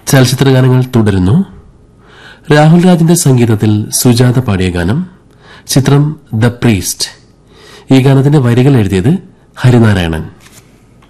ചലച്ചിത്ര ഗാനങ്ങൾ തുടരുന്നു. രാഹുൽ രാജിന്റെ സംഗീതത്തിൽ സുജാത പാടിയ ഗാനം. ചിത്രം ദ പ്രീസ്റ്റ്. ഈ ഗാനത്തിന്റെ വരികൾ എഴുതിയത് ഹരിനാരായണൻ.